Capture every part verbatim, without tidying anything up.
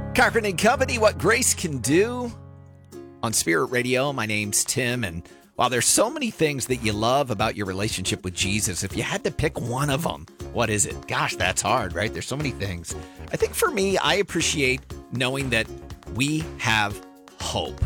Cochran and Company, What Grace Can Do. On Spirit Radio, my name's Tim, and while there's so many things that you love about your relationship with Jesus, if you had to pick one of them, what is it? Gosh, that's hard, right? There's so many things. I think for me, I appreciate knowing that we have hope.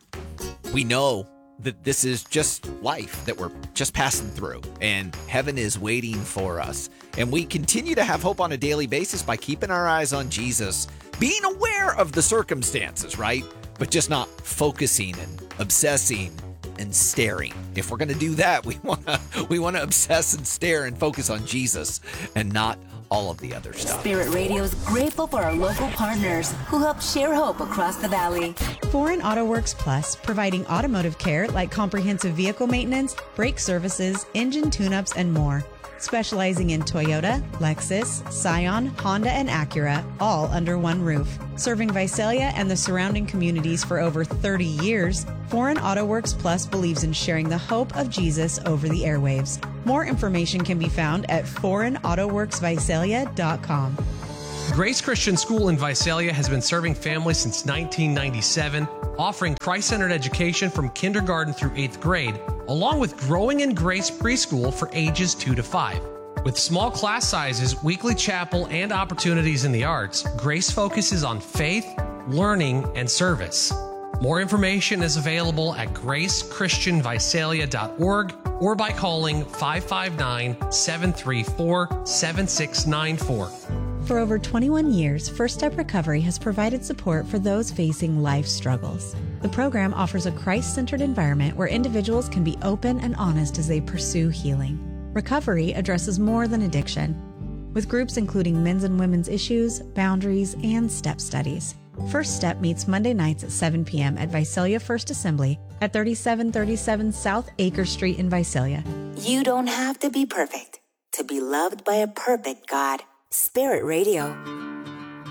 We know that this is just life that we're just passing through, and heaven is waiting for us. And we continue to have hope on a daily basis by keeping our eyes on Jesus, being aware of the circumstances, right? But just not focusing and obsessing and staring. If we're going to do that, we want to we want to obsess and stare and focus on Jesus and not all of the other stuff. Spirit Radio is grateful for our local partners who help share hope across the valley. Foreign Auto Works Plus, providing automotive care like comprehensive vehicle maintenance, brake services, engine tune-ups, and more. Specializing in Toyota, Lexus, Scion, Honda, and Acura, all under one roof. Serving Visalia and the surrounding communities for over thirty years, Foreign Auto Works Plus believes in sharing the hope of Jesus over the airwaves. More information can be found at foreign auto works visalia dot com. Grace Christian School in Visalia has been serving families since nineteen ninety-seven, offering Christ-centered education from kindergarten through eighth grade, along with Growing in Grace preschool for ages two to five. With small class sizes, weekly chapel, and opportunities in the arts, Grace focuses on faith, learning, and service. More information is available at grace christian visalia dot org or by calling five five nine, seven three four, seven six nine four. For over twenty-one years, First Step Recovery has provided support for those facing life struggles. The program offers a Christ-centered environment where individuals can be open and honest as they pursue healing. Recovery addresses more than addiction, with groups including men's and women's issues, boundaries, and step studies. First Step meets Monday nights at seven p.m. at Visalia First Assembly at thirty-seven thirty-seven South Acre Street in Visalia. You don't have to be perfect to be loved by a perfect God. Spirit Radio.